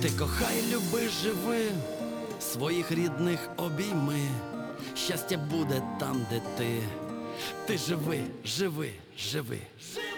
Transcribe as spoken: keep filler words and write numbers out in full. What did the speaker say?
Ти кохай, люби, живи, своїх рідних обійми. Щастя буде там, де ти. Ти живи, живи, живи.